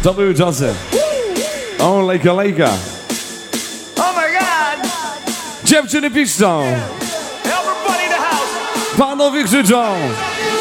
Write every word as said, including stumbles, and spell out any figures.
To były czasy. O, lejka, lejka. Oh my God! Dziewczyny piszczą. Everybody in the house! Panowie krzyczą.